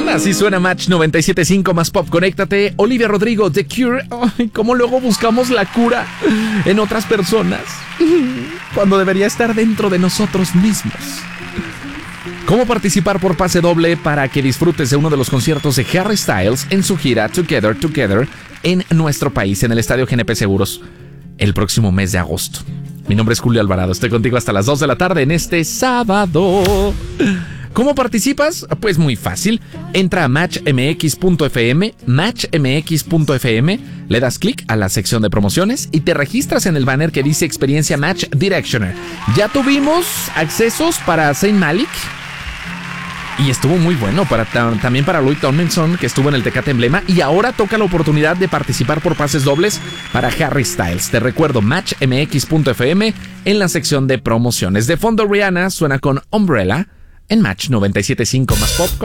Así suena Match 97.5 más pop. Conéctate. Olivia Rodrigo, The Cure. Ay, cómo luego buscamos la cura en otras personas cuando debería estar dentro de nosotros mismos. ¿Cómo participar por pase doble para que disfrutes de uno de los conciertos de Harry Styles en su gira Together en nuestro país, en el Estadio GNP Seguros, el próximo mes de agosto? Mi nombre es Julio Alvarado, estoy contigo hasta las 2 de la tarde en este sábado. ¿Cómo participas? Pues muy fácil. Entra a matchmx.fm, le das clic a la sección de promociones y te registras en el banner que dice Experiencia Match Directioner. Ya tuvimos accesos para Zayn Malik y estuvo muy bueno también para Louis Tomlinson, que estuvo en el Tecate Emblema, y ahora toca la oportunidad de participar por pases dobles para Harry Styles. Te recuerdo, matchmx.fm en la sección de promociones. De fondo, Rihanna suena con Umbrella en Match 97.5 más pop.